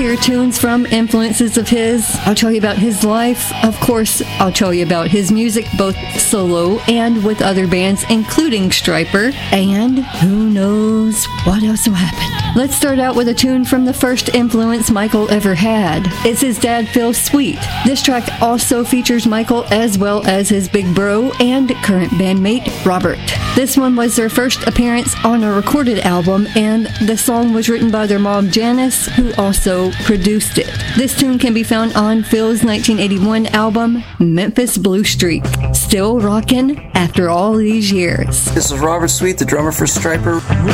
Hear tunes from influences of his. I'll tell you about his life. Of course, I'll tell you about his music, both solo and with other bands, including Stryper. And who knows what else will happen. Let's start out with a tune from the first influence Michael ever had. It's his dad, Phil Sweet. This track also features Michael as well as his big bro and current bandmate, Robert. This one was their first appearance on a recorded album, and the song was written by their mom, Janice, who also produced it. This tune can be found on Phil's 1981 album, Memphis Blue Streak. Still rockin' after all these years. This is Robert Sweet, the drummer for Stryper.